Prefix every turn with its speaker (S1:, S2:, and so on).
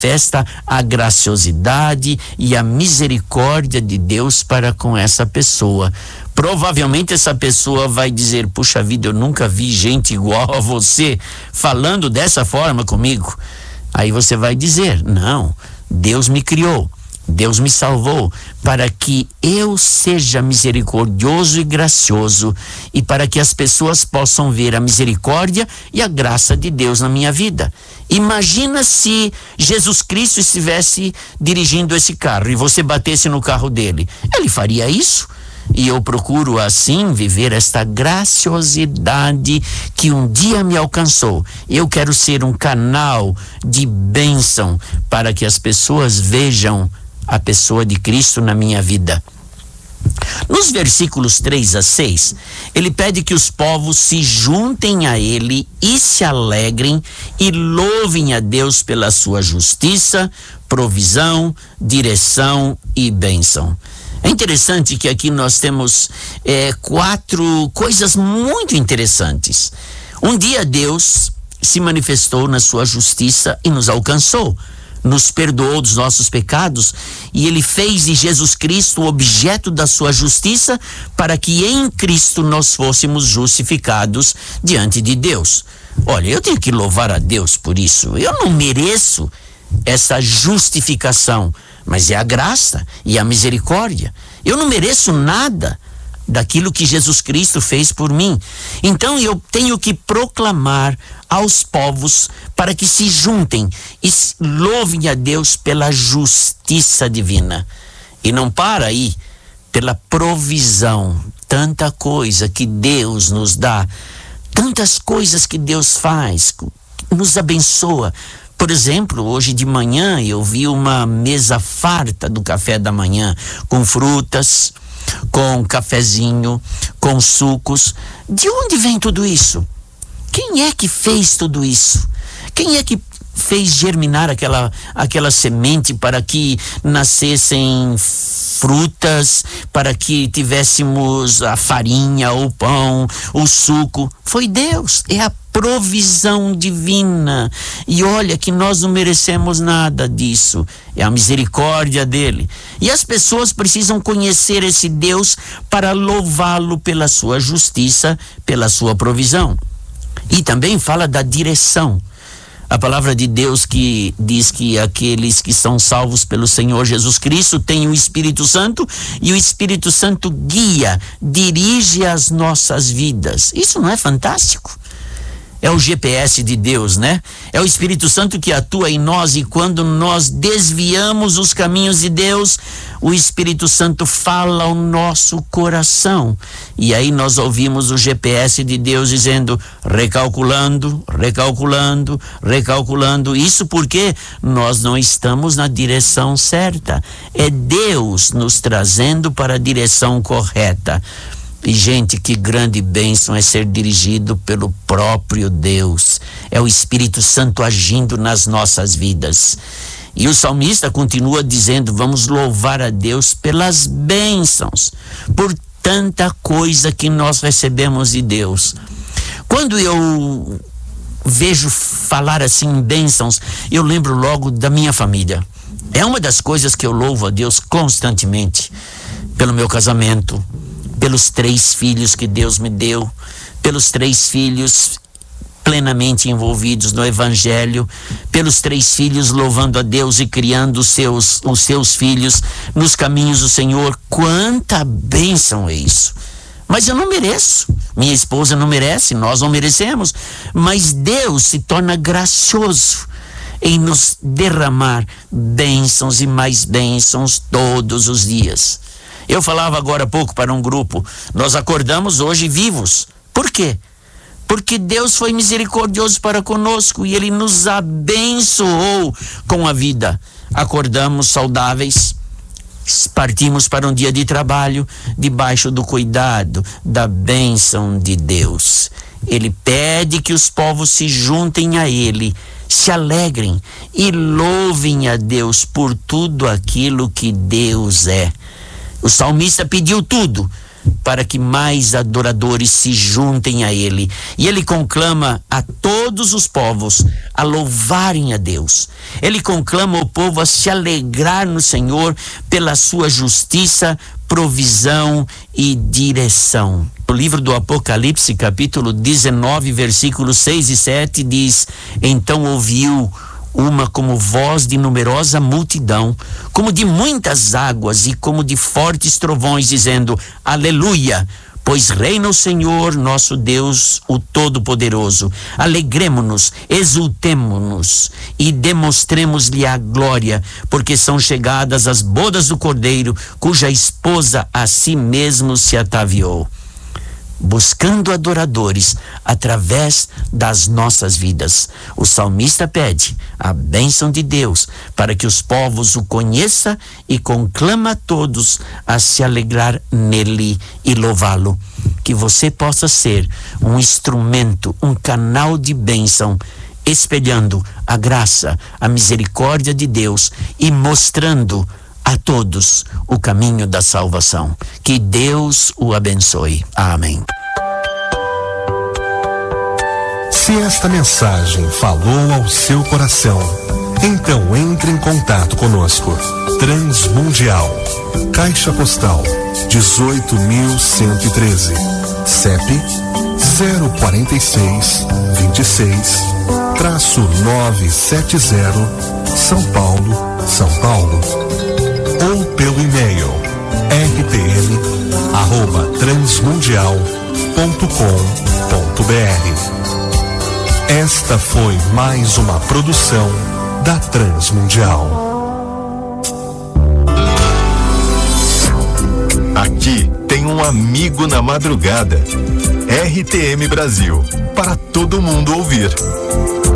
S1: manifesta a graciosidade e a misericórdia de Deus para com essa pessoa. Provavelmente essa pessoa vai dizer: puxa vida, eu nunca vi gente igual a você falando dessa forma comigo. Aí você vai dizer: não, Deus me criou, Deus me salvou para que eu seja misericordioso e gracioso, e para que as pessoas possam ver a misericórdia e a graça de Deus na minha vida. Imagina se Jesus Cristo estivesse dirigindo esse carro e você batesse no carro dele. Ele faria isso? E eu procuro assim viver esta graciosidade que um dia me alcançou. Eu quero ser um canal de bênção para que as pessoas vejam a pessoa de Cristo na minha vida. Nos versículos 3 a 6, ele pede que os povos se juntem a ele e se alegrem e louvem a Deus pela sua justiça, provisão, direção e bênção. É interessante que aqui nós temos 4 coisas muito interessantes. Um dia Deus se manifestou na sua justiça e nos alcançou, nos perdoou dos nossos pecados, e ele fez de Jesus Cristo o objeto da sua justiça, para que em Cristo nós fôssemos justificados diante de Deus. Olha, eu tenho que louvar a Deus por isso. Eu não mereço essa justificação, mas é a graça e a misericórdia. Eu não mereço nada daquilo que Jesus Cristo fez por mim. Então eu tenho que proclamar aos povos para que se juntem e louvem a Deus pela justiça divina. E não para aí, pela provisão. Tanta coisa que Deus nos dá, tantas coisas que Deus faz, nos abençoa. Por exemplo, hoje de manhã eu vi uma mesa farta do café da manhã, com frutas, com cafezinho, com sucos. De onde vem tudo isso? Quem é que fez tudo isso? Quem é que fez germinar aquela semente para que nascessem frutas, para que tivéssemos a farinha, o pão, o suco? Foi Deus, é a provisão divina. E olha que nós não merecemos nada disso, é a misericórdia dele. E as pessoas precisam conhecer esse Deus para louvá-lo pela sua justiça, pela sua provisão. E também fala da direção. A palavra de Deus que diz que aqueles que são salvos pelo Senhor Jesus Cristo têm o Espírito Santo, e o Espírito Santo guia, dirige as nossas vidas. Isso não é fantástico? É o GPS de Deus, né? É o Espírito Santo que atua em nós, e quando nós desviamos os caminhos de Deus, o Espírito Santo fala ao nosso coração. E aí nós ouvimos o GPS de Deus dizendo: recalculando, recalculando, recalculando. Isso porque nós não estamos na direção certa. É Deus nos trazendo para a direção correta. E, gente, que grande bênção é ser dirigido pelo próprio Deus. É o Espírito Santo agindo nas nossas vidas. E o salmista continua dizendo: vamos louvar a Deus pelas bênçãos, por tanta coisa que nós recebemos de Deus. Quando eu vejo falar assim em bênçãos, eu lembro logo da minha família. É uma das coisas que eu louvo a Deus constantemente. Pelo meu casamento, pelos 3 filhos que Deus me deu, pelos 3 filhos plenamente envolvidos no Evangelho, pelos 3 filhos louvando a Deus e criando os seus filhos nos caminhos do Senhor. Quanta bênção é isso! Mas eu não mereço, minha esposa não merece, nós não merecemos, mas Deus se torna gracioso em nos derramar bênçãos e mais bênçãos todos os dias. Eu falava agora há pouco para um grupo: nós acordamos hoje vivos. Por quê? Porque Deus foi misericordioso para conosco e Ele nos abençoou com a vida. Acordamos saudáveis, partimos para um dia de trabalho debaixo do cuidado, da bênção de Deus. Ele pede que os povos se juntem a Ele, se alegrem e louvem a Deus por tudo aquilo que Deus é. O salmista pediu tudo, para que mais adoradores se juntem a ele. E ele conclama a todos os povos a louvarem a Deus. Ele conclama o povo a se alegrar no Senhor pela sua justiça, provisão e direção. O livro do Apocalipse, capítulo 19, versículos 6 e 7 diz: então ouviu uma como voz de numerosa multidão, como de muitas águas e como de fortes trovões, dizendo: aleluia, pois reina o Senhor nosso Deus, o Todo-Poderoso. Alegremo-nos, exultemo-nos e demonstremos-lhe a glória, porque são chegadas as bodas do Cordeiro, cuja esposa a si mesmo se ataviou. Buscando adoradores através das nossas vidas. O salmista pede a bênção de Deus para que os povos o conheçam e conclama a todos a se alegrar nele e louvá-lo. Que você possa ser um instrumento, um canal de bênção, espelhando a graça, a misericórdia de Deus e mostrando a todos o caminho da salvação. Que Deus o abençoe. Amém.
S2: Se esta mensagem falou ao seu coração, então entre em contato conosco. Transmundial, Caixa Postal 18.113, CEP 046 26-970, São Paulo, São Paulo. Ou pelo e-mail rtm@transmundial.com.br. Esta foi mais uma produção da Transmundial.
S3: Aqui tem um amigo na madrugada. RTM Brasil, para todo mundo ouvir.